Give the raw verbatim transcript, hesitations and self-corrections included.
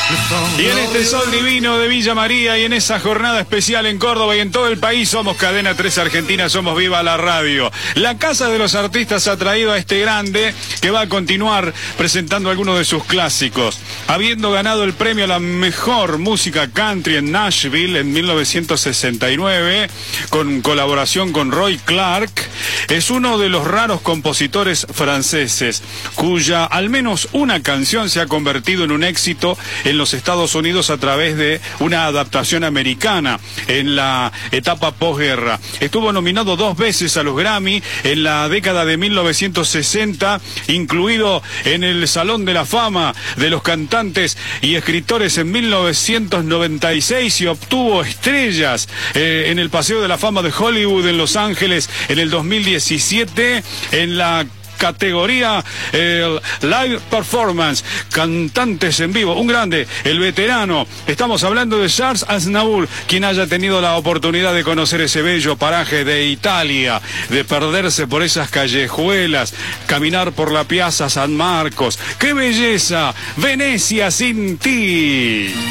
Y en este sol divino de Villa María y en esa jornada especial en Córdoba y en todo el país, somos Cadena tres Argentina, somos Viva la Radio. La Casa de los Artistas ha traído a este grande que va a continuar presentando algunos de sus clásicos. Habiendo ganado el premio a la mejor música country en Nashville en mil novecientos sesenta y nueve, con colaboración con Roy Clark, es uno de los raros compositores franceses, cuya al menos una canción se ha convertido en un éxito en los Estados Unidos a través de una adaptación americana en la etapa posguerra. Estuvo nominado dos veces a los Grammy en la década de mil novecientos sesenta, incluido en el Salón de la Fama de los Cantantes y Escritores en mil novecientos noventa y seis, y obtuvo estrellas eh, en el Paseo de la Fama de Hollywood en Los Ángeles en el dos mil diecisiete en la categoría eh, Live Performance, cantantes en vivo. Un grande, el veterano. Estamos hablando de Charles Aznavour, quien haya tenido la oportunidad de conocer ese bello paraje de Italia, de perderse por esas callejuelas, caminar por la Piazza San Marcos. ¡Qué belleza! Venecia sin ti.